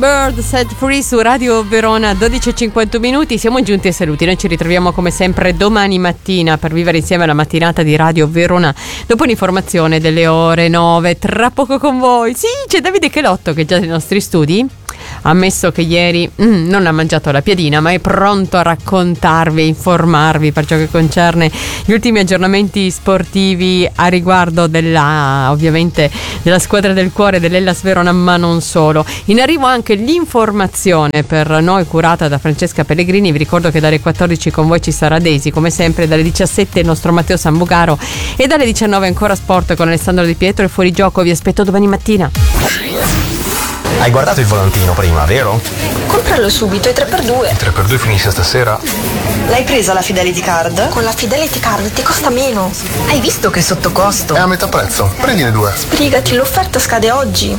Bird Set Free su Radio Verona, 12:51. Siamo giunti ai saluti. Noi ci ritroviamo come sempre domani mattina per vivere insieme la mattinata di Radio Verona dopo l'informazione delle ore 9. Tra poco con voi. Sì, c'è Davide Chelotto che è già nei nostri studi. Ha ammesso che ieri non ha mangiato la piadina, ma è pronto a raccontarvi e informarvi per ciò che concerne gli ultimi aggiornamenti sportivi a riguardo ovviamente della squadra del cuore dell'Hellas Verona, ma non solo. In arrivo anche l'informazione per noi curata da Francesca Pellegrini. Vi ricordo che dalle 14 con voi ci sarà Daisy, come sempre dalle 17 il nostro Matteo Sambugaro e dalle 19 ancora sport con Alessandro Di Pietro e Fuori Gioco. Vi aspetto domani mattina. Hai guardato il volantino prima, vero? Compralo subito, è 3x2. Il 3x2 finisce stasera? L'hai presa la Fidelity Card? Con la Fidelity Card ti costa meno. Hai visto che è sotto costo? È a metà prezzo, prendine 2. Sbrigati, l'offerta scade oggi.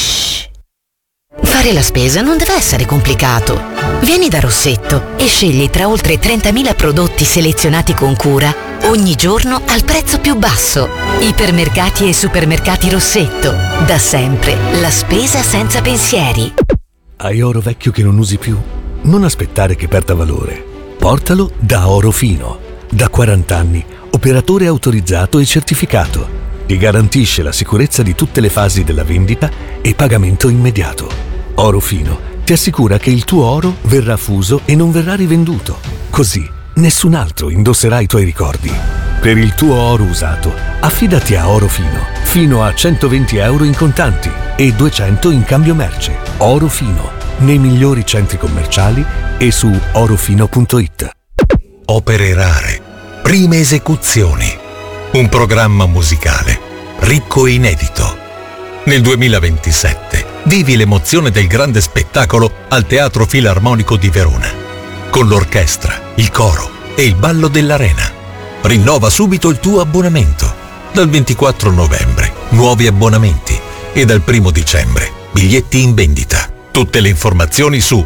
Fare la spesa non deve essere complicato. Vieni da Rossetto e scegli tra oltre 30.000 prodotti selezionati con cura ogni giorno al prezzo più basso. Ipermercati e supermercati Rossetto. Da sempre la spesa senza pensieri. Hai oro vecchio che non usi più? Non aspettare che perda valore. Portalo da Oro Fino. Da 40 anni, operatore autorizzato e certificato. Ti garantisce la sicurezza di tutte le fasi della vendita e pagamento immediato. Oro Fino ti assicura che il tuo oro verrà fuso e non verrà rivenduto. Così nessun altro indosserà i tuoi ricordi. Per il tuo oro usato, affidati a Oro Fino. Fino a 120 euro in contanti e 200 in cambio merce. Oro Fino, nei migliori centri commerciali e su orofino.it. Opere rare, prime esecuzioni. Un programma musicale ricco e inedito. Nel 2027 vivi l'emozione del grande spettacolo al Teatro Filarmonico di Verona, con l'orchestra, il coro e il ballo dell'Arena. Rinnova subito il tuo abbonamento. Dal 24 novembre, nuovi abbonamenti e dal 1 dicembre, biglietti in vendita. Tutte le informazioni su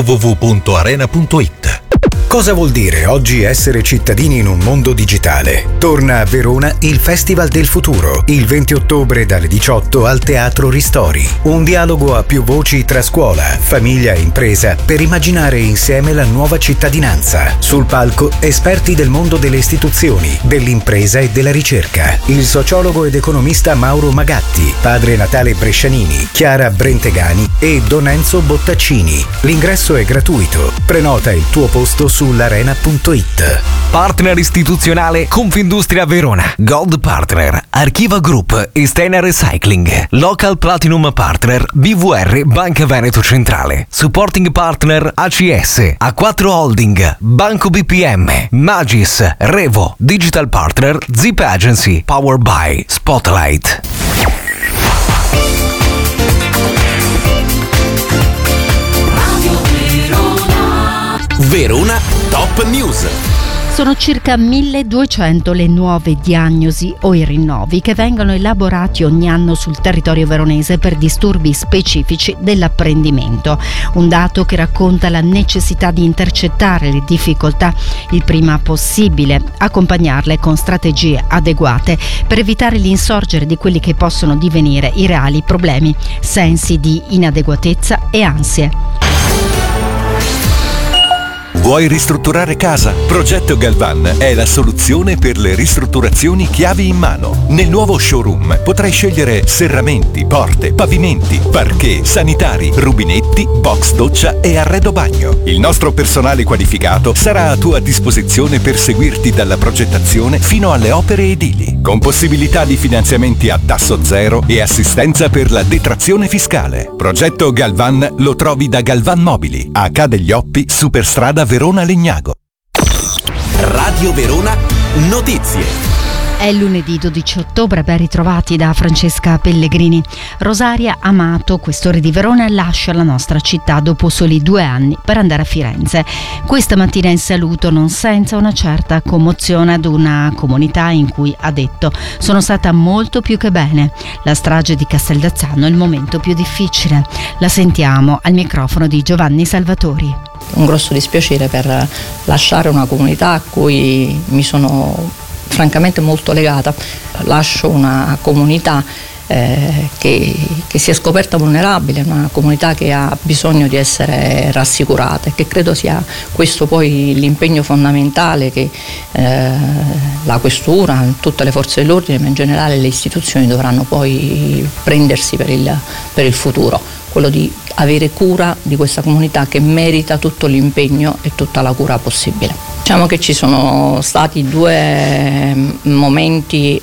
www.arena.it. Cosa vuol dire oggi essere cittadini in un mondo digitale? Torna a Verona il Festival del Futuro, il 20 ottobre dalle 18 al Teatro Ristori. Un dialogo a più voci tra scuola, famiglia e impresa per immaginare insieme la nuova cittadinanza. Sul palco esperti del mondo delle istituzioni, dell'impresa e della ricerca. Il sociologo ed economista Mauro Magatti, padre Natale Brescianini, Chiara Brentegani e Don Enzo Bottaccini. L'ingresso è gratuito. Prenota il tuo posto sull'arena.it. Partner istituzionale Confindustria Verona. Gold Partner Archiva Group e Stena Recycling. Local Platinum Partner BVR Banca Veneto Centrale. Supporting Partner ACS A4 Holding Banco BPM Magis Revo. Digital Partner Zip Agency. Power by Spotlight. Verona Top News. Sono circa 1200 le nuove diagnosi o i rinnovi che vengono elaborati ogni anno sul territorio veronese per disturbi specifici dell'apprendimento. Un dato che racconta la necessità di intercettare le difficoltà il prima possibile, accompagnarle con strategie adeguate per evitare l'insorgere di quelli che possono divenire i reali problemi, sensi di inadeguatezza e ansie. Vuoi ristrutturare casa? Progetto Galvan è la soluzione per le ristrutturazioni chiavi in mano. Nel nuovo showroom potrai scegliere serramenti, porte, pavimenti, parquet, sanitari, rubinetti, box doccia e arredo bagno. Il nostro personale qualificato sarà a tua disposizione per seguirti dalla progettazione fino alle opere edili, con possibilità di finanziamenti a tasso zero e assistenza per la detrazione fiscale. Progetto Galvan lo trovi da Galvan Mobili, a Ca' degli Oppi, Superstrada Verona Legnago. Radio Verona Notizie. È lunedì 12 ottobre, ben ritrovati da Francesca Pellegrini. Rosaria Amato, questore di Verona, lascia la nostra città dopo soli 2 anni per andare a Firenze. Questa mattina in saluto, non senza una certa commozione ad una comunità in cui, ha detto, sono stata molto più che bene. La strage di Casteldazzano è il momento più difficile. La sentiamo al microfono di Giovanni Salvatori. Un grosso dispiacere per lasciare una comunità a cui mi sono francamente molto legata. Lascio una comunità che si è scoperta vulnerabile, una comunità che ha bisogno di essere rassicurata, e che credo sia questo poi l'impegno fondamentale che la questura, tutte le forze dell'ordine, ma in generale le istituzioni dovranno poi prendersi per il futuro, quello di avere cura di questa comunità che merita tutto l'impegno e tutta la cura possibile. Diciamo che ci sono stati due momenti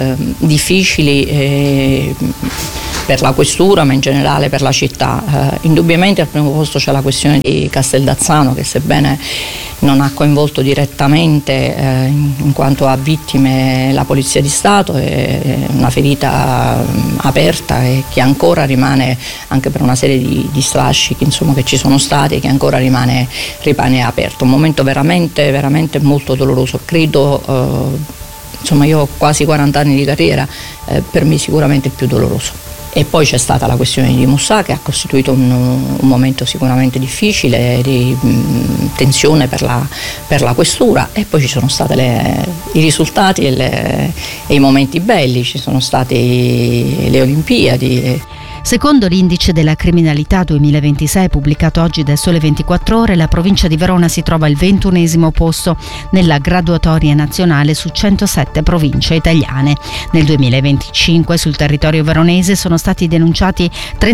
difficili per la questura, ma in generale per la città. Indubbiamente al primo posto c'è la questione di Casteldazzano, che sebbene non ha coinvolto direttamente in quanto a vittime la Polizia di Stato, è una ferita aperta e che ancora rimane, anche per una serie di strascichi insomma che ci sono stati, che ancora rimane aperto. Un momento veramente molto doloroso, credo, insomma io ho quasi 40 anni di carriera, per me sicuramente il più doloroso. E poi c'è stata la questione di Mussà, che ha costituito un momento sicuramente difficile, di tensione per la questura, e poi ci sono stati i risultati e i momenti belli, ci sono state le Olimpiadi. Secondo l'indice della criminalità 2026 pubblicato oggi da Sole 24 Ore, la provincia di Verona si trova al 21° posto nella graduatoria nazionale su 107 province italiane. Nel 2025 sul territorio veronese sono stati denunciati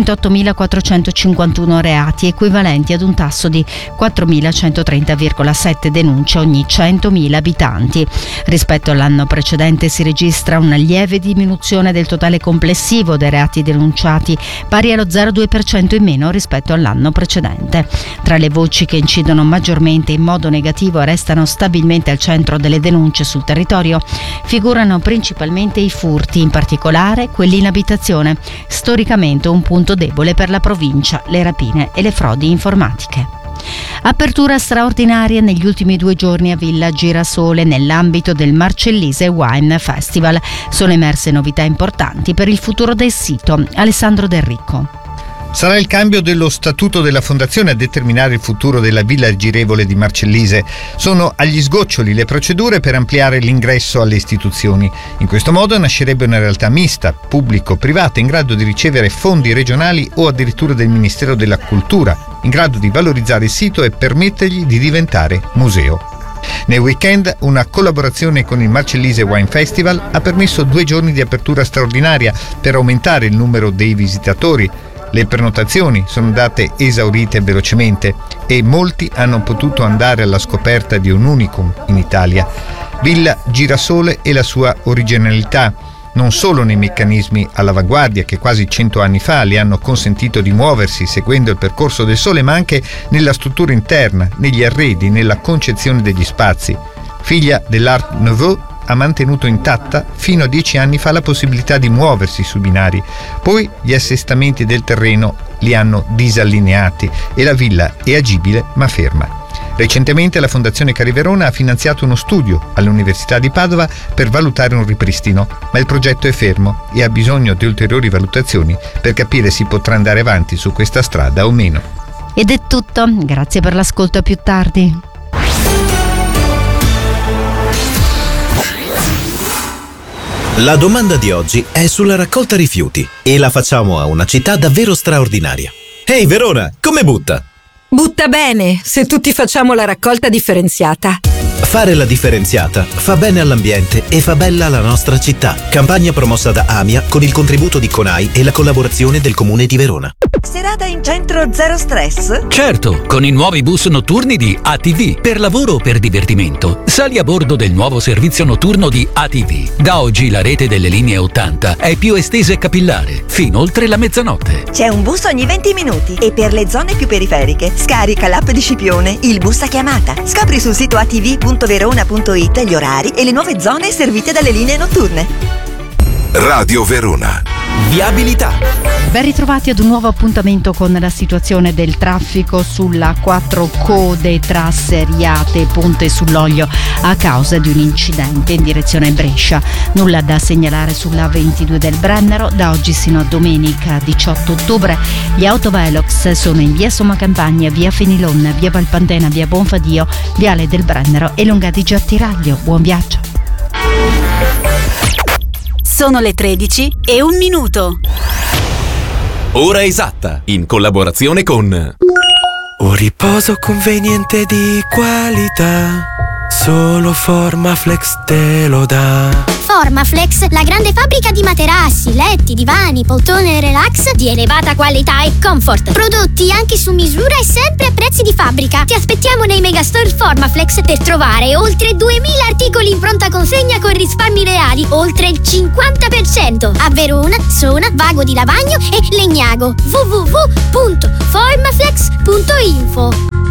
38.451 reati, equivalenti ad un tasso di 4.130,7 denunce ogni 100.000 abitanti. Rispetto all'anno precedente si registra una lieve diminuzione del totale complessivo dei reati denunciati, pari allo 0,2% in meno rispetto all'anno precedente. Tra le voci che incidono maggiormente in modo negativo e restano stabilmente al centro delle denunce sul territorio figurano principalmente i furti, in particolare quelli in abitazione, storicamente un punto debole per la provincia, le rapine e le frodi informatiche. Apertura straordinaria negli ultimi 2 giorni a Villa Girasole nell'ambito del Marcellise Wine Festival. Sono emerse novità importanti per il futuro del sito. Alessandro Del Ricco. Sarà il cambio dello statuto della fondazione a determinare il futuro della Villa Girevole di Marcellise. Sono agli sgoccioli le procedure per ampliare l'ingresso alle istituzioni. In questo modo nascerebbe una realtà mista, pubblico-privata, in grado di ricevere fondi regionali o addirittura del Ministero della Cultura, in grado di valorizzare il sito e permettergli di diventare museo. Nel weekend una collaborazione con il Marcellise Wine Festival ha permesso 2 giorni di apertura straordinaria per aumentare il numero dei visitatori. Le prenotazioni sono andate esaurite velocemente e molti hanno potuto andare alla scoperta di un unicum in Italia. Villa Girasole e la sua originalità, non solo nei meccanismi all'avanguardia che quasi 100 anni fa le hanno consentito di muoversi seguendo il percorso del sole, ma anche nella struttura interna, negli arredi, nella concezione degli spazi. Figlia dell'Art Nouveau, ha mantenuto intatta fino a 10 anni fa la possibilità di muoversi sui binari. Poi gli assestamenti del terreno li hanno disallineati e la villa è agibile ma ferma. Recentemente la Fondazione Cari Verona ha finanziato uno studio all'Università di Padova per valutare un ripristino, ma il progetto è fermo e ha bisogno di ulteriori valutazioni per capire se si potrà andare avanti su questa strada o meno. Ed è tutto, grazie per l'ascolto, a più tardi. La domanda di oggi è sulla raccolta rifiuti e la facciamo a una città davvero straordinaria. Ehi Verona, come butta? Butta bene, se tutti facciamo la raccolta differenziata. Fare la differenziata fa bene all'ambiente e fa bella la nostra città. Campagna promossa da AMIA con il contributo di CONAI e la collaborazione del Comune di Verona. Serata in centro zero stress? Certo, con i nuovi bus notturni di ATV, per lavoro o per divertimento. Sali a bordo del nuovo servizio notturno di ATV. Da oggi la rete delle linee 80 è più estesa e capillare, fino oltre la mezzanotte. C'è un bus ogni 20 minuti e per le zone più periferiche scarica l'app di Scipione, il bus a chiamata. Scopri sul sito atv.verona.it gli orari e le nuove zone servite dalle linee notturne. Radio Verona. Viabilità. Ben ritrovati ad un nuovo appuntamento con la situazione del traffico sulla 4 code tra Seriate e Ponte sull'Oglio a causa di un incidente in direzione Brescia. Nulla da segnalare sulla 22 del Brennero. Da oggi sino a domenica 18 ottobre gli autovelox sono in via Somma Campagna, via Fenilon, via Valpantena, via Bonfadio, viale del Brennero e Lunga di Giattiraglio. Buon viaggio. Sono le 13:01. Ora esatta, in collaborazione con Un riposo conveniente di qualità, solo Formaflex te lo dà. Formaflex, la grande fabbrica di materassi, letti, divani, poltrone relax di elevata qualità e comfort. Prodotti anche su misura e sempre a prezzi di fabbrica. Ti aspettiamo nei megastore Formaflex per trovare oltre 2000 articoli in pronta consegna con risparmi reali, oltre il 50%. A Verona, Sona, Vago di Lavagno e Legnago. www.formaflex.info